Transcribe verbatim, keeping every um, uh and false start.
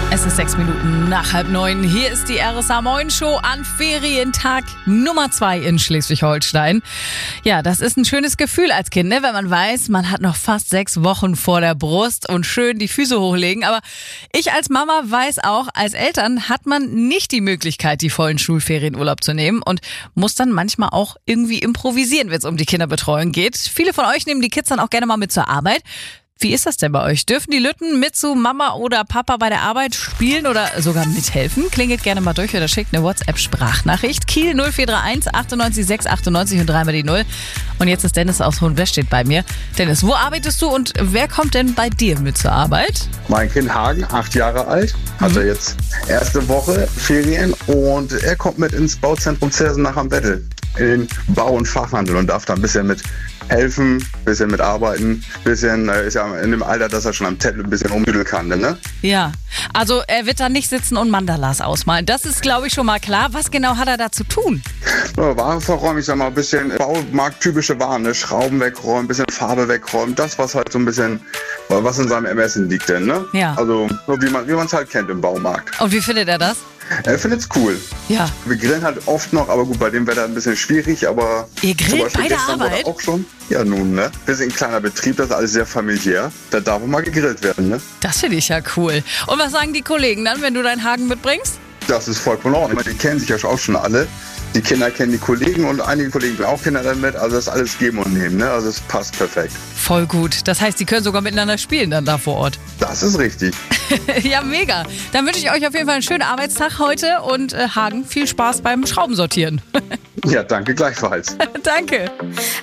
Es ist sechs Minuten nach halb neun. Hier ist die R S A Moin Show an Ferientag Nummer zwei in Schleswig-Holstein. Ja, das ist ein schönes Gefühl als Kind, ne? Wenn man weiß, man hat noch fast sechs Wochen vor der Brust und schön die Füße hochlegen. Aber ich als Mama weiß auch, als Eltern hat man nicht die Möglichkeit, die vollen Schulferienurlaub zu nehmen und muss dann manchmal auch irgendwie improvisieren, wenn es um die Kinderbetreuung geht. Viele von euch nehmen die Kids dann auch gerne mal mit zur Arbeit. Wie ist das denn bei euch? Dürfen die Lütten mit zu Mama oder Papa bei der Arbeit spielen oder sogar mithelfen? Klingelt gerne mal durch oder schickt eine WhatsApp-Sprachnachricht. Kiel null vier drei eins achtundneunzig sechs achtundneunzig und dreimal die Null. Und jetzt ist Dennis aus Hohenwestedt bei mir. Dennis, wo arbeitest du und wer kommt denn bei dir mit zur Arbeit? Mein Kind Hagen, acht Jahre alt, hatte jetzt erste Woche Ferien und er kommt mit ins Bauzentrum Zersenach am Bettel in den Bau- und Fachhandel und darf da ein bisschen mit helfen, bisschen mit arbeiten, bisschen, äh, ist ja in dem Alter, dass er schon am Tablet ein bisschen umdüdeln kann, ne? Ja, also er wird da nicht sitzen und Mandalas ausmalen. Das ist, glaube ich, schon mal klar. Was genau hat er da zu tun? Ja, Ware verräumen, ich sag mal, ein bisschen baumarkttypische Waren, ne? Schrauben wegräumen, ein bisschen Farbe wegräumen, das, was halt so ein bisschen, was in seinem Ermessen liegt denn, ne? Ja. Also, so wie man wie man es halt kennt im Baumarkt. Und wie findet er das? Er findet's cool. Ja. Wir grillen halt oft noch, aber gut, bei dem Wetter ein bisschen schwierig, aber... Ihr grillt bei der Arbeit? Auch schon. Ja, nun, ne? Wir sind ein kleiner Betrieb, das ist alles sehr familiär. Da darf auch mal gegrillt werden, ne? Das finde ich ja cool. Und was sagen die Kollegen dann, wenn du deinen Hagen mitbringst? Das ist vollkommen in Ordnung. Die kennen sich ja auch schon alle. Die Kinder kennen die Kollegen und einige Kollegen bringen auch Kinder damit. Also das ist alles geben und nehmen, ne? Also es passt perfekt. Voll gut. Das heißt, die können sogar miteinander spielen dann da vor Ort. Das ist richtig. Ja, mega. Dann wünsche ich euch auf jeden Fall einen schönen Arbeitstag heute und äh, Hagen, viel Spaß beim Schraubensortieren. Ja, danke gleichfalls. Danke.